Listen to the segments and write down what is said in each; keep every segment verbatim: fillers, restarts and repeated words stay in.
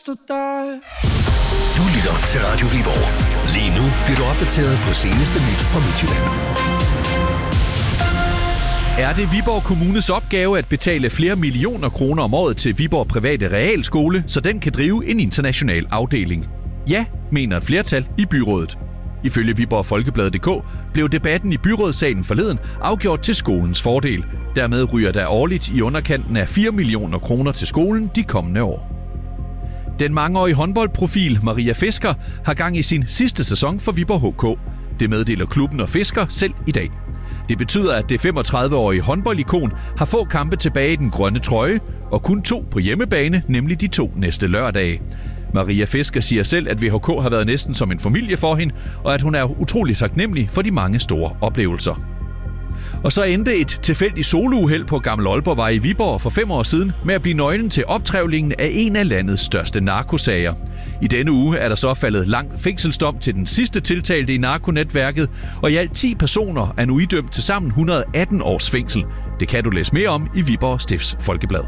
Du lytter til Radio Viborg. Lige nu bliver du opdateret på seneste nyt fra Midtjylland. Er det Viborg Kommunes opgave at betale flere millioner kroner om året til Viborg Private Realskole, så den kan drive en international afdeling? Ja, mener et flertal i byrådet. Ifølge Viborg Folkeblad punktum d k blev debatten i byrådssalen forleden afgjort til skolens fordel. Dermed ryger der årligt i underkanten af fire millioner kroner til skolen de kommende år. Den mangeårige håndboldprofil Maria Fisker har gang i sin sidste sæson for Viborg H K. Det meddeler klubben og Fisker selv i dag. Det betyder, at det femogtredive-årige håndboldikon har få kampe tilbage i den grønne trøje, og kun to på hjemmebane, nemlig de to næste lørdage. Maria Fisker siger selv, at V H K har været næsten som en familie for hende, og at hun er utrolig taknemmelig for de mange store oplevelser. Og så endte et tilfældigt solouheld på Gammel Aalborgvej i Viborg for fem år siden med at blive nøglen til optrævlingen af en af landets største narkosager. I denne uge er der så faldet lang fængselsdom til den sidste tiltalte i narkonetværket, og i alt ti personer er nu idømt til sammen et hundrede og atten års fængsel. Det kan du læse mere om i Viborg Stifts Folkeblad.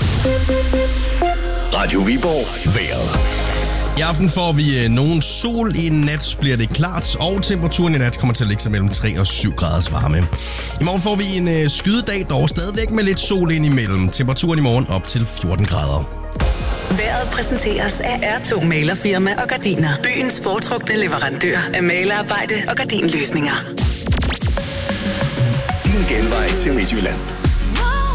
Radio Viborg. Vejret. I aften får vi nogen sol, i nat bliver det klart, og temperaturen i nat kommer til at ligge sig mellem tre og syv graders varme. I morgen får vi en skydedag, dog stadigvæk med lidt sol ind imellem. Temperaturen i morgen op til fjorten grader. Vejret præsenteres af R to Malerfirma og Gardiner. Byens foretrukne leverandør af malerarbejde og gardinløsninger. Din genvej til Midtjylland.